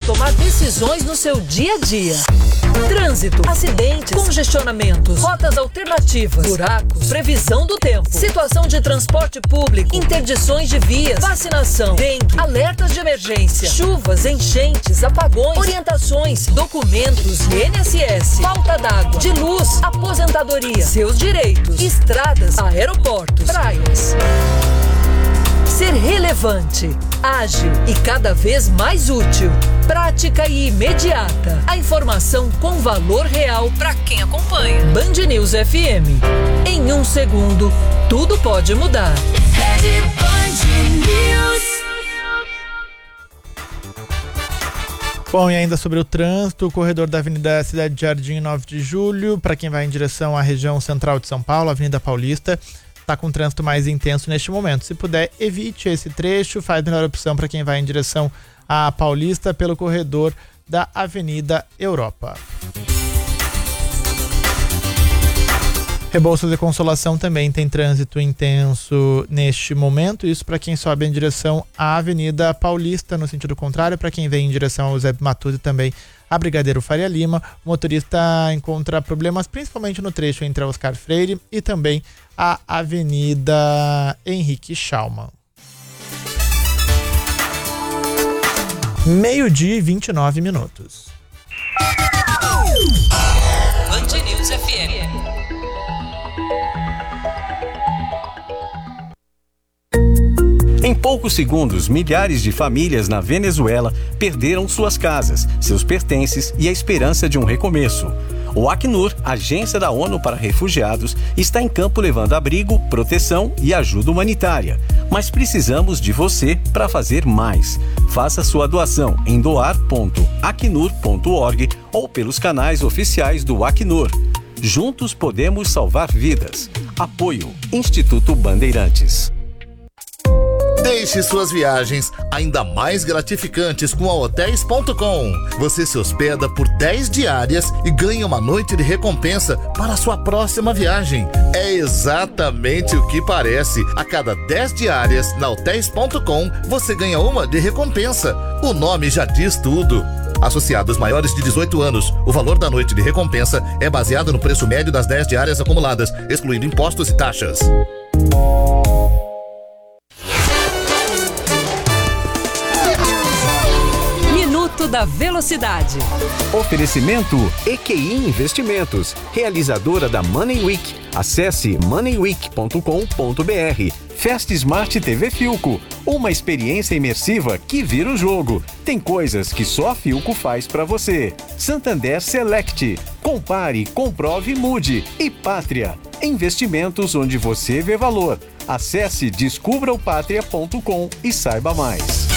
tomar decisões no seu dia a dia. Trânsito, acidentes, congestionamentos, rotas alternativas, buracos, previsão do tempo, situação de transporte público, interdições de vias, vacinação, dengue, alertas de emergência, chuvas, enchentes, apagões, orientações, documentos, INSS, falta d'água, de luz, aposentadoria, seus direitos, estradas, aeroportos, praias. Ser relevante, ágil e cada vez mais útil, prática e imediata. A informação com valor real para quem acompanha. Band News FM. Em 1 segundo, tudo pode mudar. Rede Band News. Bom, e ainda sobre o trânsito, o corredor da Avenida Cidade Jardim 9 de Julho, para quem vai em direção à região central de São Paulo, Avenida Paulista, está com trânsito mais intenso neste momento. Se puder, evite esse trecho, faz a melhor opção para quem vai em direção à Paulista pelo corredor da Avenida Europa. Rebouças e Consolação também tem trânsito intenso neste momento, isso para quem sobe em direção à Avenida Paulista, no sentido contrário, para quem vem em direção ao Zé Matuto também a Brigadeiro Faria Lima. O motorista encontra problemas principalmente no trecho entre a Oscar Freire e também a Avenida Henrique Schaumann. 12:29. Band News FM. Em poucos segundos, milhares de famílias na Venezuela perderam suas casas, seus pertences e a esperança de um recomeço. O Acnur, agência da ONU para refugiados, está em campo levando abrigo, proteção e ajuda humanitária. Mas precisamos de você para fazer mais. Faça sua doação em doar.acnur.org ou pelos canais oficiais do Acnur. Juntos podemos salvar vidas. Apoio Instituto Bandeirantes. Deixe suas viagens ainda mais gratificantes com a Hotels.com. Você se hospeda por 10 diárias e ganha uma noite de recompensa para a sua próxima viagem. É exatamente o que parece. A cada 10 diárias na Hotels.com, você ganha uma de recompensa. O nome já diz tudo. Associados maiores de 18 anos, o valor da noite de recompensa é baseado no preço médio das 10 diárias acumuladas, excluindo impostos e taxas. Da Velocidade. Oferecimento EQI Investimentos, realizadora da Money Week. Acesse moneyweek.com.br. Fast Smart TV Philco, uma experiência imersiva que vira o jogo. Tem coisas que só a Philco faz para você. Santander Select, compare, comprove e mude. E Pátria, investimentos onde você vê valor. Acesse descubraopatria.com e saiba mais.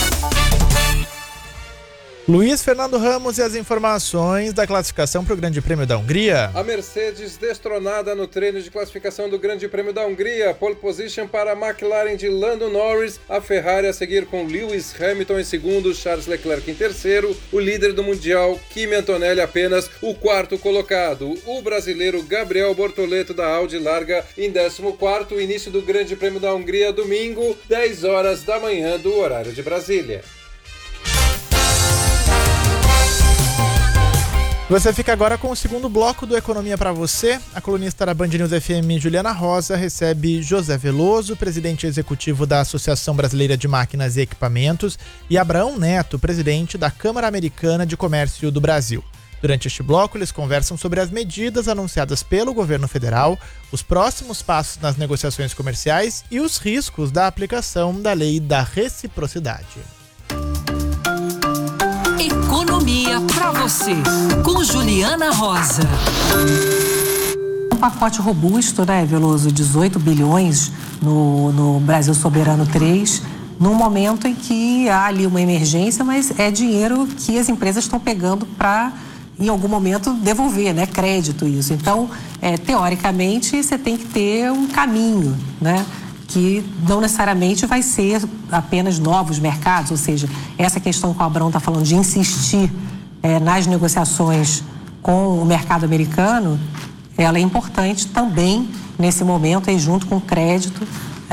Luiz Fernando Ramos e as informações da classificação para o Grande Prêmio da Hungria. A Mercedes destronada no treino de classificação do Grande Prêmio da Hungria. Pole position para a McLaren de Lando Norris. A Ferrari a seguir com Lewis Hamilton em segundo, Charles Leclerc em terceiro. O líder do Mundial, Kimi Antonelli, apenas o quarto colocado. O brasileiro Gabriel Bortoleto da Audi larga em 14º. Início do Grande Prêmio da Hungria, domingo, 10 horas da manhã do horário de Brasília. Você fica agora com o segundo bloco do Economia para você. A colunista da Band News FM, Juliana Rosa, recebe José Veloso, presidente executivo da Associação Brasileira de Máquinas e Equipamentos, e Abraão Neto, presidente da Câmara Americana de Comércio do Brasil. Durante este bloco, eles conversam sobre as medidas anunciadas pelo governo federal, os próximos passos nas negociações comerciais e os riscos da aplicação da lei da reciprocidade. Economia para você, com Juliana Rosa. Um pacote robusto, né, Veloso? 18 bilhões no Brasil Soberano 3, num momento em que há ali uma emergência, mas é dinheiro que as empresas estão pegando para, em algum momento, devolver, né? Crédito, isso. Então, teoricamente, você tem que ter um caminho, né? Que não necessariamente vai ser apenas novos mercados, ou seja, essa questão que o Abrão está falando de insistir nas negociações com o mercado americano, ela é importante também nesse momento, aí, junto com o crédito.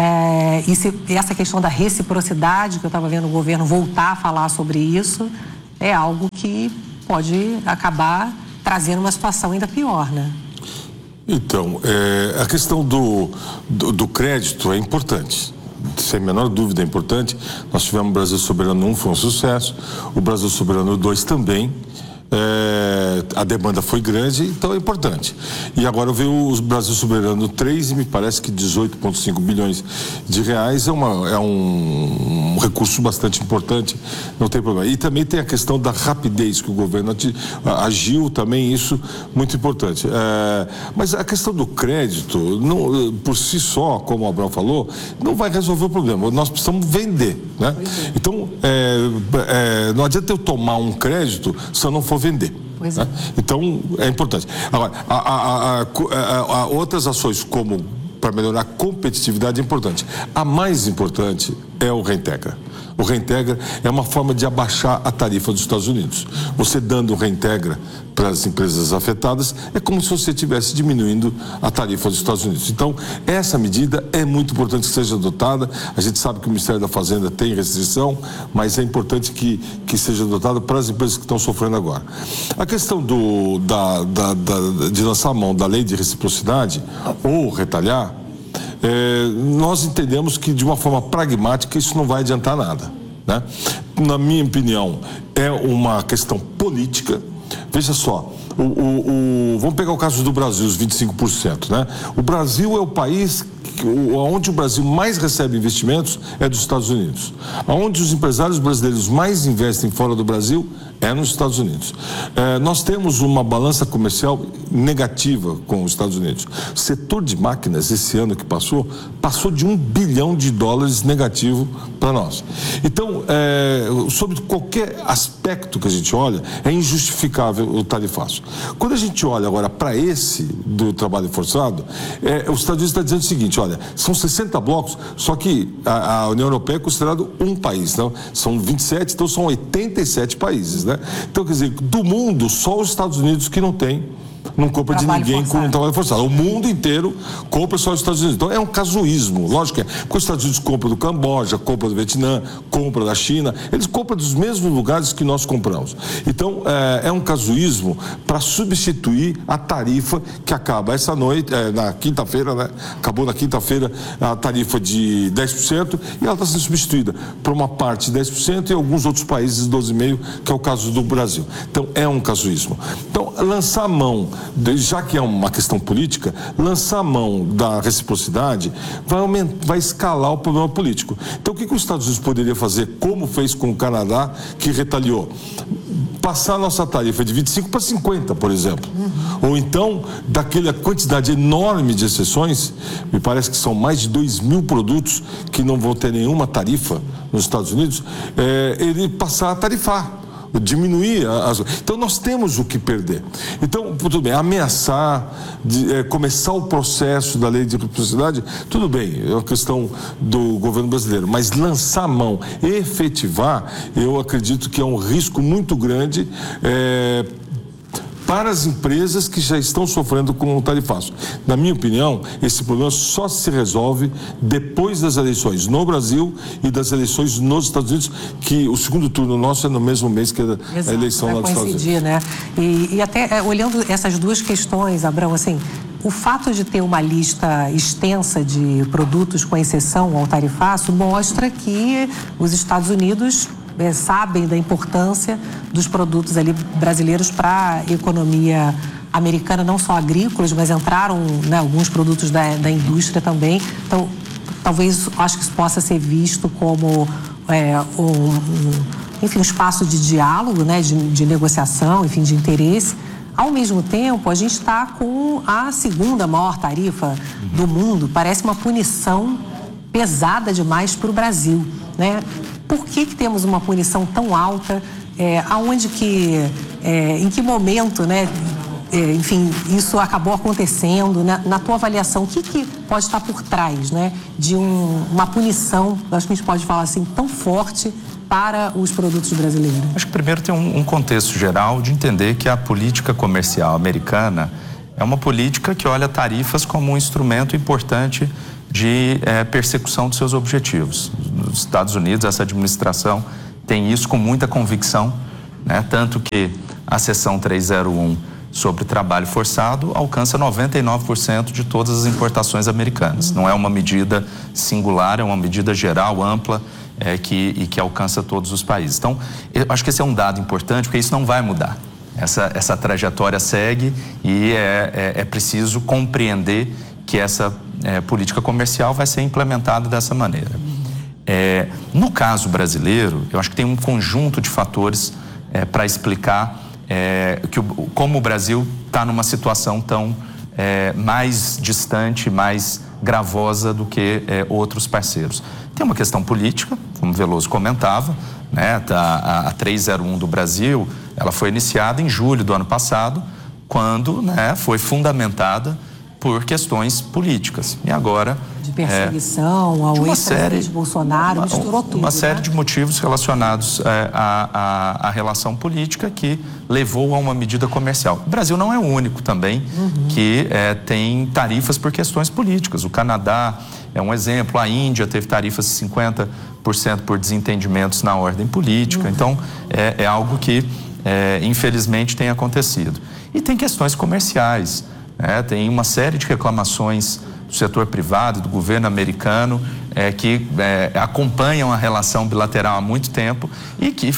E essa questão da reciprocidade, que eu estava vendo o governo voltar a falar sobre isso, é algo que pode acabar trazendo uma situação ainda pior, né? Então, a questão do crédito é importante. Sem a menor dúvida é importante. Nós tivemos o Brasil Soberano 1, foi um sucesso. O Brasil Soberano 2 também. A demanda foi grande, então é importante. E agora veio o Brasil Soberano 3 e me parece que 18,5 bilhões de reais é um recurso bastante importante, não tem problema. E também tem a questão da rapidez que o governo agiu, também isso muito importante. Mas a questão do crédito, não, por si só, como o Abraão falou, não vai resolver o problema. Nós precisamos vender, né? Então, não adianta eu tomar um crédito se eu não for vender. Né? Então, é importante. Agora, outras ações como para melhorar a competitividade é importante. A mais importante é o Reintegra. O Reintegra é uma forma de abaixar a tarifa dos Estados Unidos. Você dando o Reintegra para as empresas afetadas, é como se você estivesse diminuindo a tarifa dos Estados Unidos. Então, essa medida é muito importante que seja adotada. A gente sabe que o Ministério da Fazenda tem restrição, mas é importante que seja adotada para as empresas que estão sofrendo agora. A questão de lançar a mão da lei de reciprocidade ou retalhar, nós entendemos que de uma forma pragmática isso não vai adiantar nada, né? Na minha opinião, é uma questão política. Veja só, vamos pegar o caso do Brasil, os 25%, né? O Brasil é o país onde o Brasil mais recebe investimentos é dos Estados Unidos. Onde os empresários brasileiros mais investem fora do Brasil é nos Estados Unidos. Nós temos uma balança comercial negativa com os Estados Unidos. O setor de máquinas, esse ano que passou de $1 bilhão negativo para nós. Então, sobre qualquer aspecto que a gente olha, é injustificável o tarifaço. Quando a gente olha agora para esse do trabalho forçado, os Estados Unidos está dizendo o seguinte, olha, são 60 blocos, só que a União Europeia é considerado um país, então, são 27, então são 87 países, né? Então, quer dizer, do mundo, só os Estados Unidos que não compra de ninguém com um trabalho forçado. O mundo inteiro compra só os Estados Unidos. Então é um casuísmo, lógico que é. Porque os Estados Unidos compram do Camboja, compra do Vietnã, compra da China, eles compram dos mesmos lugares que nós compramos. Então é um casuísmo para substituir a tarifa que acaba essa noite, na quinta-feira, né? Acabou na quinta-feira a tarifa de 10% e ela está sendo substituída por uma parte de 10% e alguns outros países 12,5%, que é o caso do Brasil. Então é um casuísmo. Então lançar a mão, já que é uma questão política, lançar a mão da reciprocidade vai escalar o problema político. Então o que os Estados Unidos poderiam fazer, como fez com o Canadá, que retaliou? Passar a nossa tarifa de 25 para 50, por exemplo. Ou então, daquela quantidade enorme de exceções, me parece que são mais de 2.000 produtos que não vão ter nenhuma tarifa nos Estados Unidos, ele passar a tarifar. Diminuir então nós temos o que perder. Então, tudo bem, ameaçar, começar o processo da lei de reciprocidade, tudo bem, é uma questão do governo brasileiro, mas lançar a mão, efetivar, eu acredito que é um risco muito grande para as empresas que já estão sofrendo com o tarifaço. Na minha opinião, esse problema só se resolve depois das eleições no Brasil e das eleições nos Estados Unidos, que o segundo turno nosso é no mesmo mês que a eleição lá dos Estados Unidos. Né? E até olhando essas duas questões, Abraão, assim, o fato de ter uma lista extensa de produtos com exceção ao tarifaço mostra que os Estados Unidos sabem da importância dos produtos ali brasileiros para a economia americana, não só agrícolas, mas entraram, né, alguns produtos da indústria também. Então, talvez, acho que isso possa ser visto como um espaço de diálogo, né, de negociação, enfim, de interesse. Ao mesmo tempo, a gente está com a segunda maior tarifa do mundo. Parece uma punição pesada demais para o Brasil, né? Por que temos uma punição tão alta? Em que momento, né? Enfim, isso acabou acontecendo? Na tua avaliação, o que pode estar por trás, né, de uma punição, acho que a gente pode falar assim, tão forte para os produtos brasileiros? Acho que primeiro tem um contexto geral de entender que a política comercial americana é uma política que olha tarifas como um instrumento importante de persecução dos seus objetivos. Nos Estados Unidos, essa administração tem isso com muita convicção né? Tanto que a seção 301 sobre trabalho forçado alcança 99% de todas as importações americanas. Não é uma medida singular, é uma medida geral, ampla, que alcança todos os países. Então, eu acho que esse é um dado importante, porque isso não vai mudar. Essa trajetória segue e é preciso compreender que essa política comercial vai ser implementada dessa maneira. No caso brasileiro, eu acho que tem um conjunto de fatores para explicar como o Brasil está numa situação tão mais distante, mais gravosa do que outros parceiros. Tem uma questão política, como o Veloso comentava, né? A 301 do Brasil, ela foi iniciada em julho do ano passado, quando, né, foi fundamentada por questões políticas. E agora... De perseguição ao ex-presidente Bolsonaro, misturou tudo. Uma série de motivos relacionados à relação política que levou a uma medida comercial. O Brasil não é o único também que tem tarifas por questões políticas. O Canadá é um exemplo, a Índia teve tarifas de 50% por desentendimentos na ordem política. Então, é algo que, infelizmente, tem acontecido. E tem questões comerciais. Tem uma série de reclamações do setor privado, do governo americano, que acompanham a relação bilateral há muito tempo e que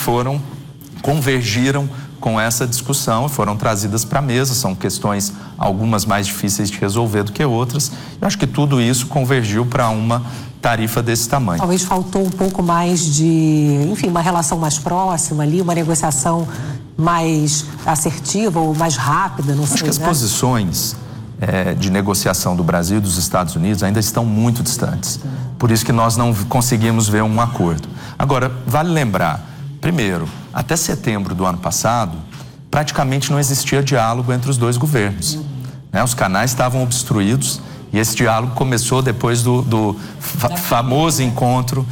convergiram com essa discussão e foram trazidas para a mesa. São questões, algumas mais difíceis de resolver do que outras. Eu acho que tudo isso convergiu para uma tarifa desse tamanho. Talvez faltou um pouco mais de, enfim, uma relação mais próxima ali, uma negociação mais assertiva ou mais rápida, não sei. Acho que as posições de negociação do Brasil e dos Estados Unidos ainda estão muito distantes. Por isso que nós não conseguimos ver um acordo. Agora, vale lembrar, primeiro, até setembro do ano passado, praticamente não existia diálogo entre os dois governos. Os canais estavam obstruídos e esse diálogo começou depois do famoso encontro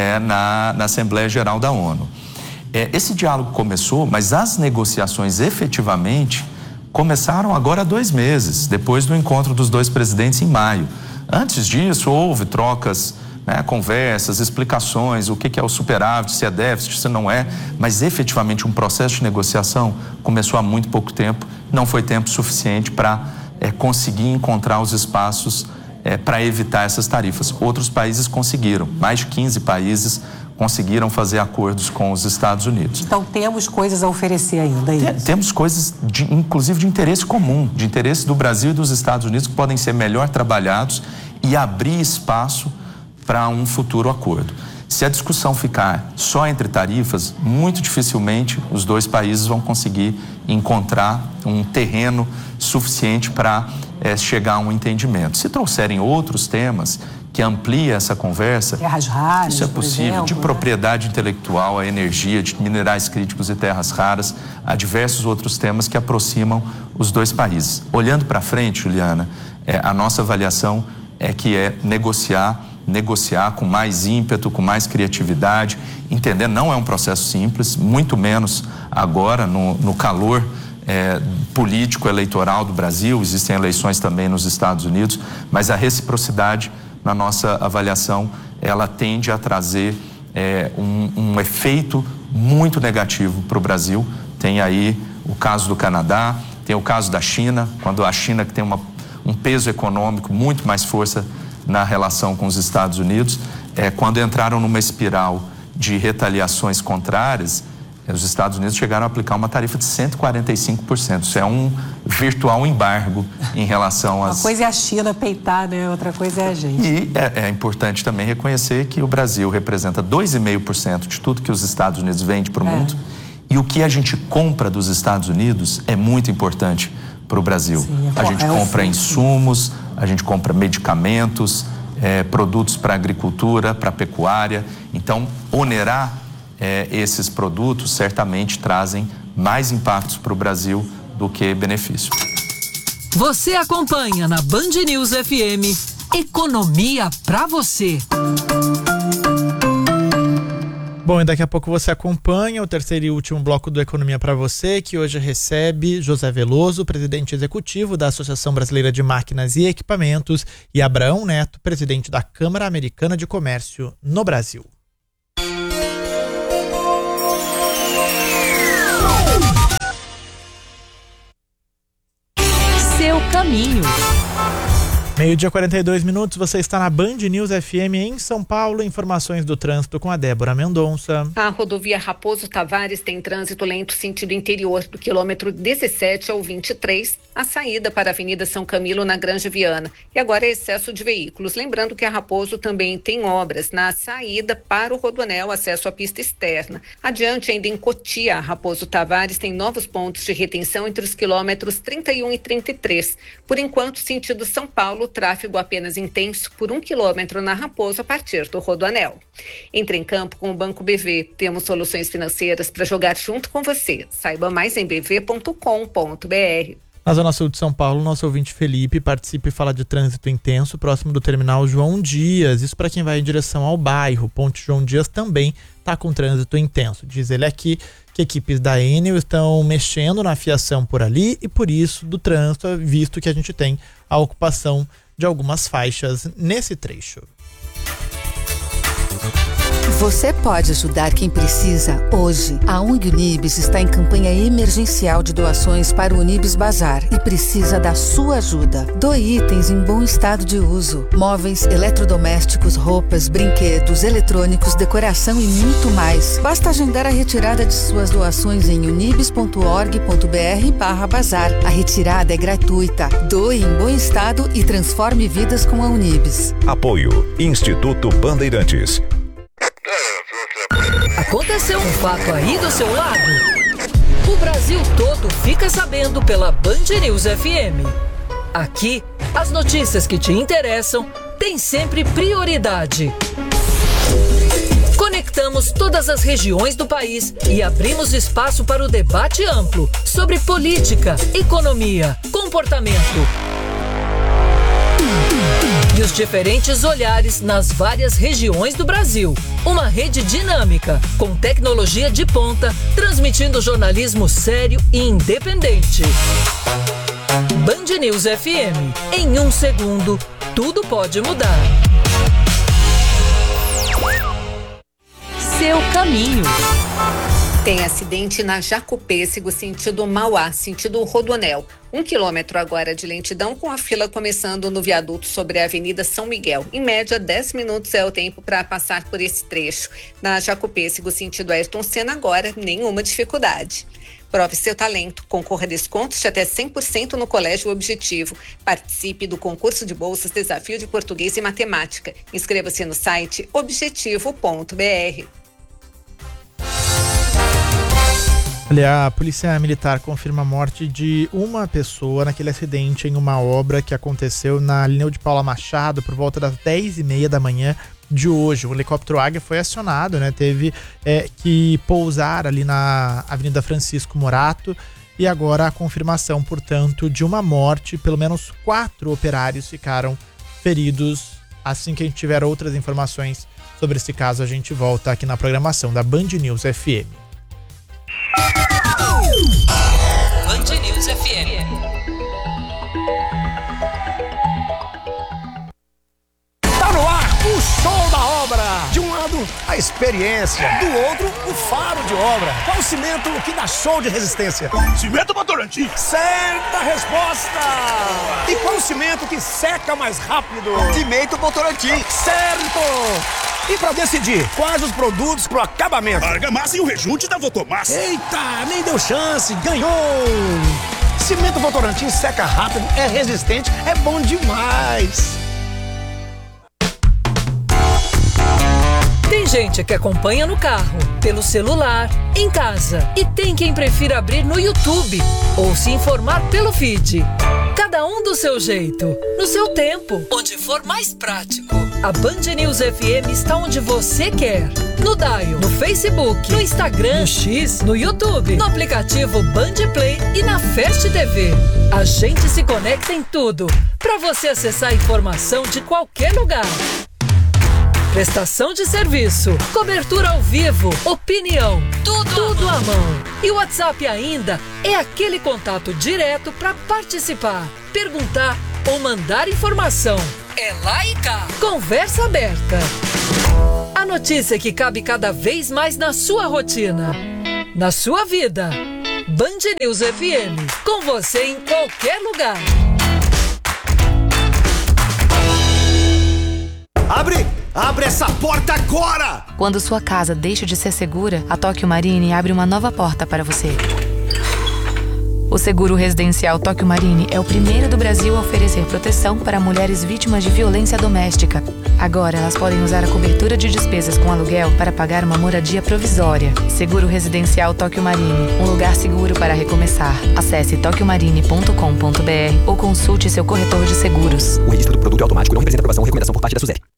na Assembleia Geral da ONU. Esse diálogo começou, mas as negociações efetivamente começaram agora há 2 meses, depois do encontro dos dois presidentes em maio. Antes disso, houve trocas, conversas, explicações, o que é o superávit, se é déficit, se não é, mas efetivamente um processo de negociação começou há muito pouco tempo, não foi tempo suficiente para conseguir encontrar os espaços para evitar essas tarifas. Outros países conseguiram, mais de 15 países conseguiram fazer acordos com os Estados Unidos. Então temos coisas a oferecer ainda. Temos coisas, inclusive de interesse comum, de interesse do Brasil e dos Estados Unidos, que podem ser melhor trabalhados e abrir espaço para um futuro acordo. Se a discussão ficar só entre tarifas, muito dificilmente os dois países vão conseguir encontrar um terreno suficiente para chegar a um entendimento. Se trouxerem outros temas que ampliem essa conversa, terras raras, isso é possível, exemplo, de propriedade intelectual, a energia, de minerais críticos e terras raras, há diversos outros temas que aproximam os dois países. Olhando para frente, Juliana, a nossa avaliação é que negociar com mais ímpeto, com mais criatividade, entender, não é um processo simples, muito menos agora no calor político eleitoral do Brasil. Existem eleições também nos Estados Unidos, mas a reciprocidade, na nossa avaliação, ela tende a trazer um efeito muito negativo para o Brasil. Tem aí o caso do Canadá, tem o caso da China, quando a China, que tem um peso econômico, muito mais força na relação com os Estados Unidos, quando entraram numa espiral de retaliações contrárias, os Estados Unidos chegaram a aplicar uma tarifa de 145%. Isso é um virtual embargo em relação às... Uma coisa é a China peitar, né? Outra coisa é a gente. E é importante também reconhecer que o Brasil representa 2,5% de tudo que os Estados Unidos vendem para o mundo. E o que a gente compra dos Estados Unidos é muito importante para o Brasil. Sim, a gente compra insumos, a gente compra medicamentos, produtos para a agricultura, para a pecuária. Então, onerar esses produtos certamente trazem mais impactos para o Brasil do que benefício. Você acompanha na Band News FM Economia para você. Bom, e daqui a pouco você acompanha o terceiro e último bloco do Economia para você, que hoje recebe José Veloso, presidente executivo da Associação Brasileira de Máquinas e Equipamentos, e Abraão Neto, presidente da Câmara Americana de Comércio no Brasil. caminho. 12:42, você está na Band News FM em São Paulo. Informações do trânsito com a Débora Mendonça. A rodovia Raposo Tavares tem trânsito lento sentido interior do quilômetro 17 ao 23, a saída para a Avenida São Camilo na Granja Viana. E agora é excesso de veículos. Lembrando que a Raposo também tem obras na saída para o Rodoanel, acesso à pista externa. Adiante, ainda em Cotia, a Raposo Tavares tem novos pontos de retenção entre os quilômetros 31 e 33. Por enquanto, sentido São Paulo, tráfego apenas intenso por 1 quilômetro na Raposo a partir do Rodoanel. Entre em campo com o Banco BV. Temos soluções financeiras para jogar junto com você. Saiba mais em bv.com.br. Na Zona Sul de São Paulo, nosso ouvinte Felipe participa e fala de trânsito intenso próximo do terminal João Dias. Isso para quem vai em direção ao bairro. Ponte João Dias também está com trânsito intenso. Diz ele aqui que equipes da Enel estão mexendo na fiação por ali e por isso do trânsito, visto que a gente tem a ocupação de algumas faixas nesse trecho. Você pode ajudar quem precisa hoje. A ONG Unibis está em campanha emergencial de doações para o Unibis Bazar e precisa da sua ajuda. Doe itens em bom estado de uso. Móveis, eletrodomésticos, roupas, brinquedos, eletrônicos, decoração e muito mais. Basta agendar a retirada de suas doações em unibis.org.br/bazar. A retirada é gratuita. Doe em bom estado e transforme vidas com a Unibis. Apoio Instituto Bandeirantes. Aconteceu um fato aí do seu lado? O Brasil todo fica sabendo pela Band News FM. Aqui, as notícias que te interessam têm sempre prioridade. Conectamos todas as regiões do país e abrimos espaço para o debate amplo sobre política, economia, comportamento e os diferentes olhares nas várias regiões do Brasil. Uma rede dinâmica, com tecnologia de ponta, transmitindo jornalismo sério e independente. Band News FM. Em 1 segundo, tudo pode mudar. Seu caminho. Tem acidente na Jacopêssego, sentido Mauá, sentido Rodoanel. 1 quilômetro agora de lentidão, com a fila começando no viaduto sobre a Avenida São Miguel. Em média, 10 minutos é o tempo para passar por esse trecho. Na Jacopêssego, sentido Ayrton Senna, agora nenhuma dificuldade. Prove seu talento, concorra a descontos de até 100% no Colégio Objetivo. Participe do concurso de bolsas Desafio de Português e Matemática. Inscreva-se no site objetivo.br. Olha, a Polícia Militar confirma a morte de uma pessoa naquele acidente em uma obra que aconteceu na linha de Paula Machado por volta das 10h30 da manhã de hoje. O helicóptero Águia foi acionado, né? Teve que pousar ali na Avenida Francisco Morato e agora a confirmação, portanto, de uma morte. Pelo menos 4 operários ficaram feridos. Assim que a gente tiver outras informações sobre esse caso, a gente volta aqui na programação da Band News FM. Band News FM. Tá no ar o show da obra. De um lado, a experiência. Do outro, o faro de obra. Qual o cimento que dá show de resistência? Cimento Votorantim. Certa resposta. E qual o cimento que seca mais rápido? Cimento Votorantim. Certo. E pra decidir quais os produtos pro acabamento? Argamassa e o rejunte da Votomassa. Eita, nem deu chance, ganhou! Cimento Votorantim seca rápido, é resistente, é bom demais! Tem gente que acompanha no carro, pelo celular, em casa. E tem quem prefira abrir no YouTube ou se informar pelo feed. Cada um do seu jeito, no seu tempo, onde for mais prático. A Band News FM está onde você quer. No Dial, no Facebook, no Instagram, no X, no YouTube, no aplicativo Band Play e na Fast TV. A gente se conecta em tudo, para você acessar a informação de qualquer lugar. Prestação de serviço, cobertura ao vivo, opinião, tudo à mão. E o WhatsApp ainda é aquele contato direto para participar, perguntar ou mandar informação. É lá e cá. Conversa aberta. A notícia que cabe cada vez mais na sua rotina, na sua vida. Band News FM, com você em qualquer lugar. Abre essa porta agora! Quando sua casa deixa de ser segura, a Tóquio Marine abre uma nova porta para você. O seguro residencial Tóquio Marine é o primeiro do Brasil a oferecer proteção para mulheres vítimas de violência doméstica. Agora elas podem usar a cobertura de despesas com aluguel para pagar uma moradia provisória. Seguro residencial Tóquio Marine, um lugar seguro para recomeçar. Acesse tokyomarine.com.br ou consulte seu corretor de seguros. O registro do produto é automático, não representa aprovação ou recomendação por parte da SUSEP.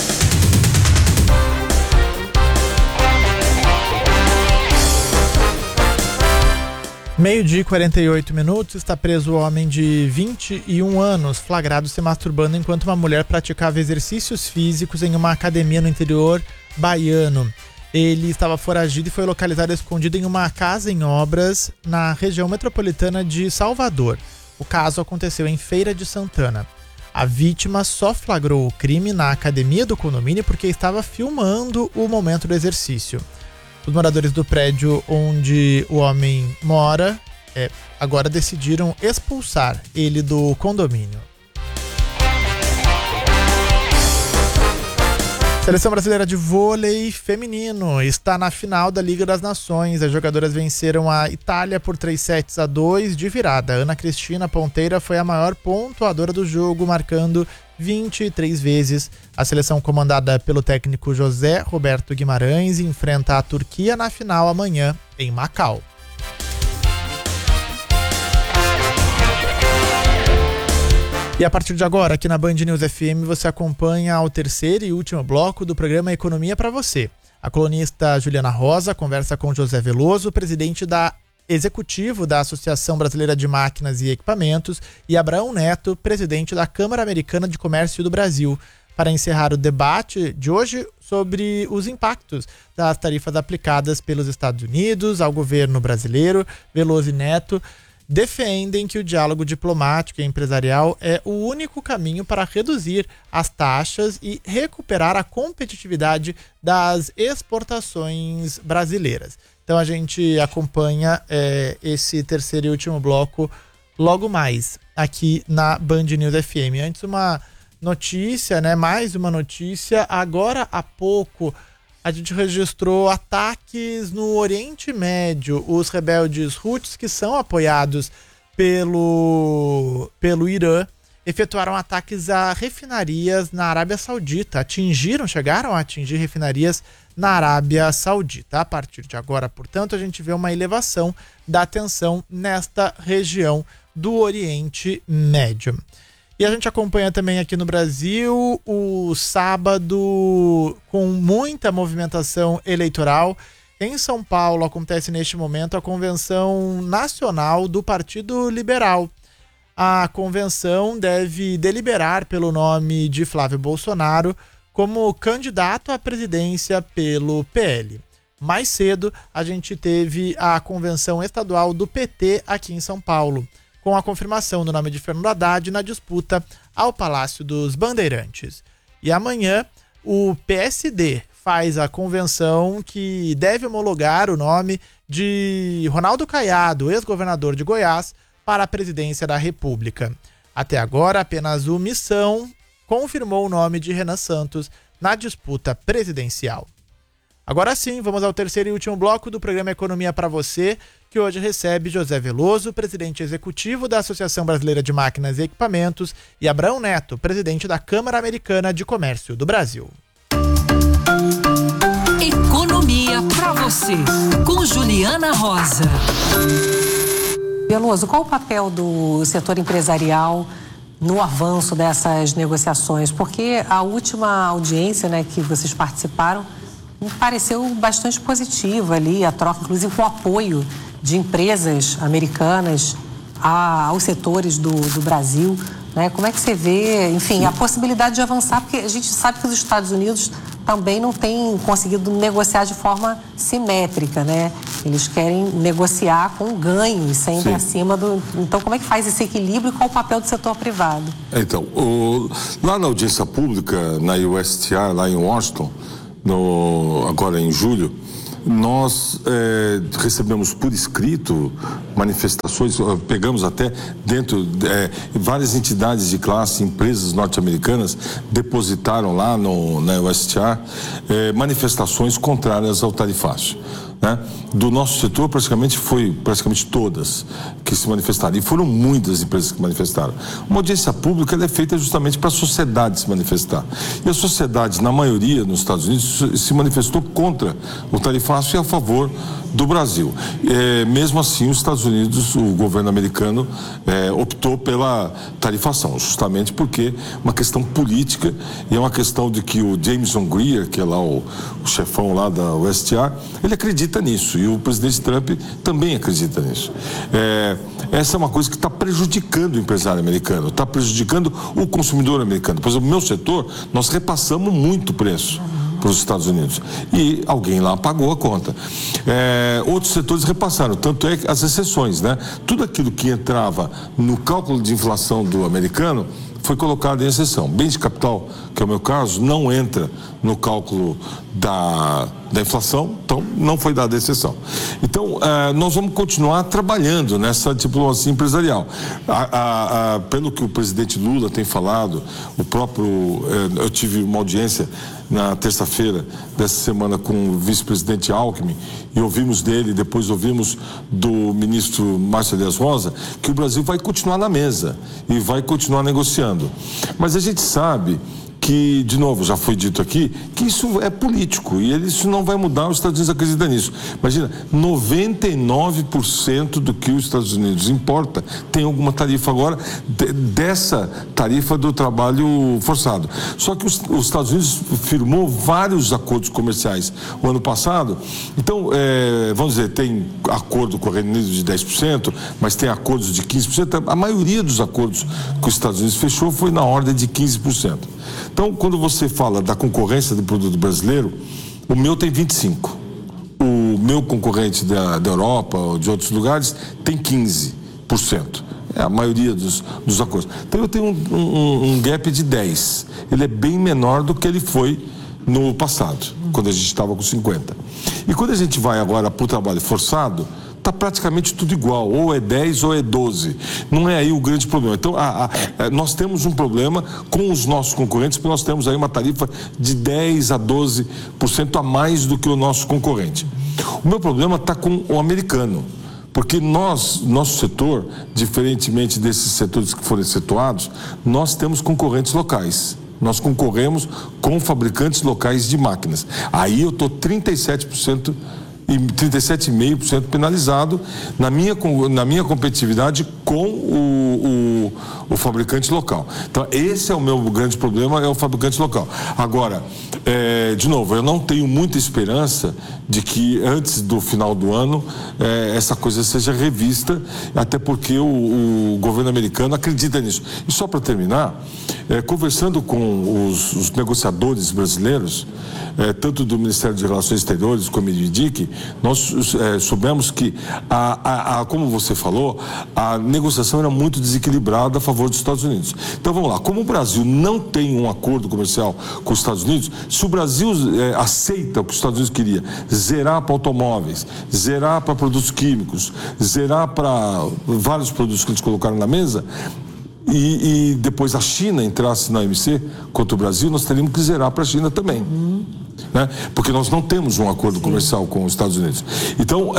Meio-dia e 48 minutos, está preso o homem de 21 anos, flagrado se masturbando enquanto uma mulher praticava exercícios físicos em uma academia no interior baiano. Ele estava foragido e foi localizado escondido em uma casa em obras na região metropolitana de Salvador. O caso aconteceu em Feira de Santana. A vítima só flagrou o crime na academia do condomínio porque estava filmando o momento do exercício. Os moradores do prédio onde o homem mora agora decidiram expulsar ele do condomínio. Seleção brasileira de vôlei feminino está na final da Liga das Nações. As jogadoras venceram a Itália por 3-2 de virada. Ana Cristina Ponteira foi a maior pontuadora do jogo, marcando 23 vezes. A seleção comandada pelo técnico José Roberto Guimarães enfrenta a Turquia na final amanhã em Macau. E a partir de agora, aqui na Band News FM, você acompanha o terceiro e último bloco do programa Economia para Você. A colunista Juliana Rosa conversa com José Veloso, presidente executivo da Associação Brasileira de Máquinas e Equipamentos, e Abraão Neto, presidente da Câmara Americana de Comércio do Brasil, para encerrar o debate de hoje sobre os impactos das tarifas aplicadas pelos Estados Unidos ao governo brasileiro. Veloso e Neto defendem que o diálogo diplomático e empresarial é o único caminho para reduzir as taxas e recuperar a competitividade das exportações brasileiras. Então a gente acompanha esse terceiro e último bloco logo mais aqui na Band News FM. Antes uma notícia, mais uma notícia. Agora há pouco a gente registrou ataques no Oriente Médio. Os rebeldes Houthis, que são apoiados pelo Irã, efetuaram ataques a refinarias na Arábia Saudita. Chegaram a atingir refinarias na Arábia Saudita. A partir de agora, portanto, a gente vê uma elevação da tensão nesta região do Oriente Médio. E a gente acompanha também aqui no Brasil o sábado com muita movimentação eleitoral. Em São Paulo acontece neste momento a Convenção Nacional do Partido Liberal. A convenção deve deliberar pelo nome de Flávio Bolsonaro como candidato à presidência pelo PL. Mais cedo, a gente teve a convenção estadual do PT aqui em São Paulo, com a confirmação do nome de Fernando Haddad na disputa ao Palácio dos Bandeirantes. E amanhã, o PSD faz a convenção que deve homologar o nome de Ronaldo Caiado, ex-governador de Goiás, para a presidência da República. Até agora, apenas o Missão confirmou o nome de Renan Santos na disputa presidencial. Agora sim, vamos ao terceiro e último bloco do programa Economia para Você, que hoje recebe José Veloso, presidente executivo da Associação Brasileira de Máquinas e Equipamentos, e Abraão Neto, presidente da Câmara Americana de Comércio do Brasil. Economia para Você, com Juliana Rosa. Veloso, qual o papel do setor empresarial no avanço dessas negociações? Porque a última audiência, que vocês participaram me pareceu bastante positiva ali, a troca, inclusive com o apoio de empresas americanas aos setores do Brasil. Como é que você vê, enfim, a possibilidade de avançar? Porque a gente sabe que os Estados Unidos também não têm conseguido negociar de forma simétrica, Eles querem negociar com ganhos, sempre acima do... Então, como é que faz esse equilíbrio e qual o papel do setor privado? Então, lá na audiência pública, na USTR, lá em Washington, agora em julho, nós recebemos por escrito manifestações, pegamos até dentro, várias entidades de classe, empresas norte-americanas depositaram lá na USTR manifestações contrárias ao tarifácio. Né? Do nosso setor, praticamente todas que se manifestaram, e foram muitas empresas que manifestaram. Uma audiência pública ela é feita justamente para a sociedade se manifestar, e a sociedade, na maioria nos Estados Unidos, se manifestou contra o tarifácio e a favor do Brasil. Mesmo assim, os Estados Unidos, o governo americano optou pela tarifação, justamente porque é uma questão política, e é uma questão de que o Jameson Greer, que é lá o chefão lá da USTR, ele acredita nisso, e o presidente Trump também acredita nisso. Essa é uma coisa que está prejudicando o empresário americano, está prejudicando o consumidor americano. Por exemplo, no meu setor, nós repassamos muito preço para os Estados Unidos, e alguém lá pagou a conta. Outros setores repassaram, tanto é que as exceções, né? Tudo aquilo que entrava no cálculo de inflação do americano foi colocado em exceção. Bens de capital, que é o meu caso, não entra no cálculo da inflação, então não foi dada exceção. Então, nós vamos continuar trabalhando nessa diplomacia empresarial. Pelo que o presidente Lula tem falado, eu tive uma audiência na terça-feira dessa semana com o vice-presidente Alckmin, e ouvimos dele, depois ouvimos do ministro Márcio Elias Rosa, que o Brasil vai continuar na mesa e vai continuar negociando. Mas a gente sabe que, de novo, já foi dito aqui, que isso é político, e isso não vai mudar, os Estados Unidos acreditam nisso. Imagina, 99% do que os Estados Unidos importa tem alguma tarifa agora, dessa tarifa do trabalho forçado. Só que os Estados Unidos firmou vários acordos comerciais o ano passado, então, vamos dizer, tem acordo com o Reino Unido de 10%, mas tem acordos de 15%, a maioria dos acordos que os Estados Unidos fechou foi na ordem de 15%. Então, quando você fala da concorrência do produto brasileiro, o meu tem 25%. O meu concorrente da Europa ou de outros lugares tem 15%. É a maioria dos acordos. Então, eu tenho um gap de 10%. Ele é bem menor do que ele foi no passado, quando a gente estava com 50%. E quando a gente vai agora para o trabalho forçado, está praticamente tudo igual, ou é 10 ou é 12. Não é aí o grande problema. Então, nós temos um problema com os nossos concorrentes, porque nós temos aí uma tarifa de 10 a 12% a mais do que o nosso concorrente. O meu problema está com o americano, porque nosso setor, diferentemente desses setores que foram excetuados, nós temos concorrentes locais. Nós concorremos com fabricantes locais de máquinas. Aí eu estou 37% e 37,5% penalizado na minha competitividade com o fabricante local. Então, esse é o meu grande problema, é o fabricante local. Agora, de novo, eu não tenho muita esperança de que antes do final do ano essa coisa seja revista, até porque o governo americano acredita nisso. E só para terminar, conversando com os negociadores brasileiros, tanto do Ministério de Relações Exteriores como do MIDIC, nós soubemos que, como você falou, a negociação era muito desequilibrada a favor dos Estados Unidos. Então vamos lá, como o Brasil não tem um acordo comercial com os Estados Unidos, se o Brasil aceita o que os Estados Unidos queria, zerar para automóveis, zerar para produtos químicos, zerar para vários produtos que eles colocaram na mesa, e depois a China entrasse na OMC contra o Brasil, nós teríamos que zerar para a China também. Né? Porque nós não temos um acordo comercial com os Estados Unidos. Então,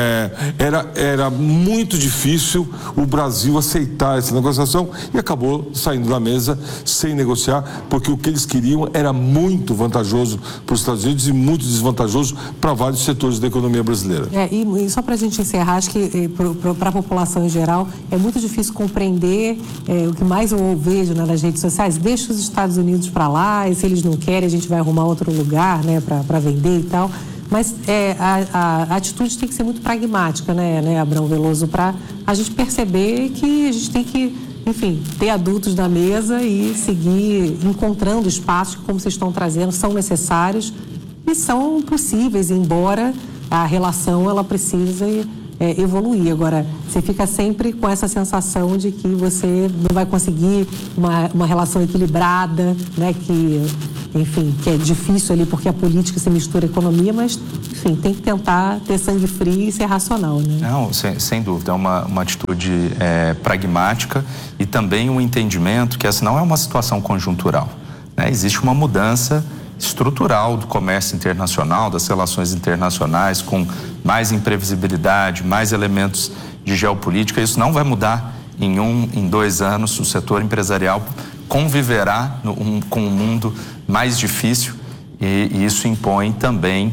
era muito difícil o Brasil aceitar essa negociação, e acabou saindo da mesa sem negociar, porque o que eles queriam era muito vantajoso para os Estados Unidos e muito desvantajoso para vários setores da economia brasileira. E só para a gente encerrar, acho que para a população em geral é muito difícil compreender o que mais eu vejo nas redes sociais: deixa os Estados Unidos para lá, e se eles não querem a gente vai arrumar outro lugar, né, para vender e tal. Mas a atitude tem que ser muito pragmática, né, Abrão Veloso, para a gente perceber que a gente tem que, enfim, ter adultos na mesa e seguir encontrando espaços que, como vocês estão trazendo, são necessários e são possíveis, embora a relação ela precise evoluir. Agora, você fica sempre com essa sensação de que você não vai conseguir uma relação equilibrada, né, que enfim, que é difícil ali porque a política se mistura à economia, mas, enfim, tem que tentar ter sangue frio e ser racional, né? Não, sem dúvida, é uma atitude pragmática e também um entendimento que essa não é uma situação conjuntural, né? Existe uma mudança estrutural do comércio internacional, das relações internacionais, com mais imprevisibilidade, mais elementos de geopolítica. Isso não vai mudar em 2 anos. O setor empresarial conviverá com um mundo mais difícil e isso impõe também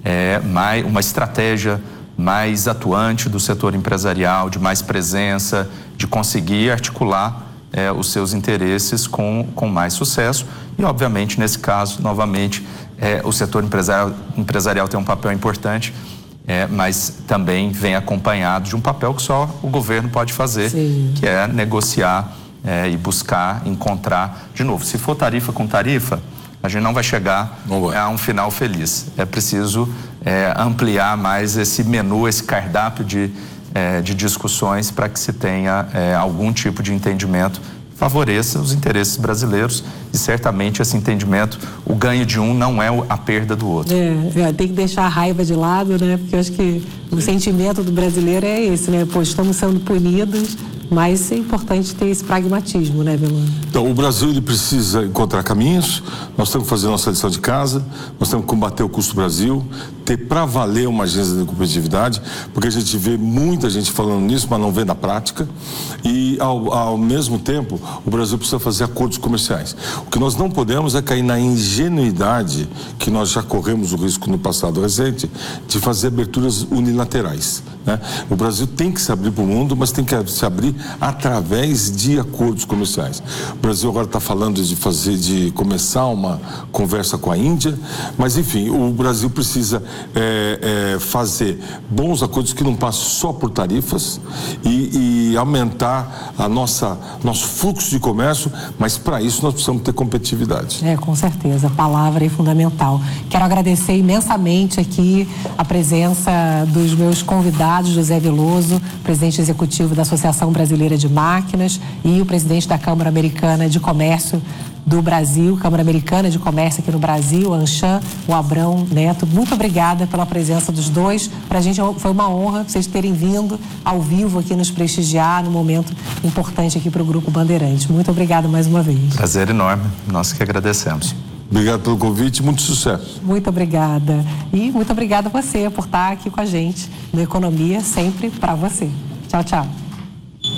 uma estratégia mais atuante do setor empresarial, de mais presença, de conseguir articular os seus interesses com mais sucesso. E, obviamente, nesse caso, novamente, o setor empresarial tem um papel importante, mas também vem acompanhado de um papel que só o governo pode fazer, Sim. que é negociar e buscar encontrar, de novo, se for tarifa com tarifa, a gente não vai chegar a um final feliz. É preciso ampliar mais esse menu, esse cardápio de discussões para que se tenha algum tipo de entendimento favoreça os interesses brasileiros e certamente esse entendimento, o ganho de um não é a perda do outro. Tem que deixar a raiva de lado, né? Porque eu acho que o sentimento do brasileiro é esse, né? Pô, estamos sendo punidos, mas é importante ter esse pragmatismo, né, Belano? Então, o Brasil ele precisa encontrar caminhos, nós temos que fazer nossa lição de casa, nós temos que combater o custo do Brasil, ter para valer uma agenda de competitividade, porque a gente vê muita gente falando nisso, mas não vê na prática, e ao mesmo tempo, o Brasil precisa fazer acordos comerciais. O que nós não podemos é cair na ingenuidade, que nós já corremos o risco no passado recente, de fazer aberturas unilaterais, né? O Brasil tem que se abrir para o mundo, mas tem que se abrir através de acordos comerciais. O Brasil agora está falando de começar uma conversa com a Índia, mas enfim, o Brasil precisa fazer bons acordos que não passem só por tarifas e aumentar nosso fluxo de comércio, mas para isso nós precisamos ter competitividade. Com certeza, a palavra é fundamental. Quero agradecer imensamente aqui a presença dos meus convidados, José Veloso, presidente executivo da Associação Brasileira de Máquinas, e o presidente da Câmara Americana de Comércio do Brasil, Câmara Americana de Comércio aqui no Brasil, a Anshan, o Abrão Neto. Muito obrigada pela presença dos dois. Para a gente foi uma honra vocês terem vindo ao vivo aqui nos prestigiar num momento importante aqui para o Grupo Bandeirantes. Muito obrigada mais uma vez. Prazer enorme, nós que agradecemos. Obrigado pelo convite, muito sucesso. Muito obrigada. E muito obrigada a você por estar aqui com a gente no Economia, sempre para você. Tchau, tchau.